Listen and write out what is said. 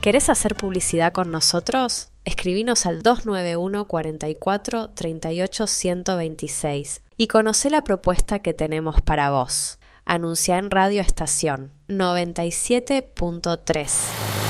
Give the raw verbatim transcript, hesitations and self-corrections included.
¿Querés hacer publicidad con nosotros? Escribinos al dos nueve uno, cuatro cuatro, tres ocho, uno dos seis y conocé la propuesta que tenemos para vos. Anuncia en Radio Estación noventa y siete punto tres.